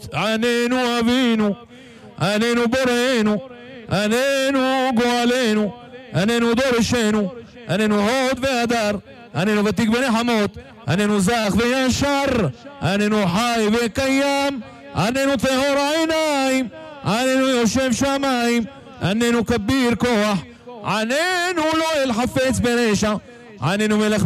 עננו אבינו, עננו בוראנו, עננו גואלנו, עננו דורשנו, עננו הוד והדר, עננו ותיק ונחמות, עננו זך וישר, עננו חי וקיים, עננו טהור העיניים, עננו יושב שמיים, עננו כביר כוח, עננו לא אל חפץ ברשע, עננו מלך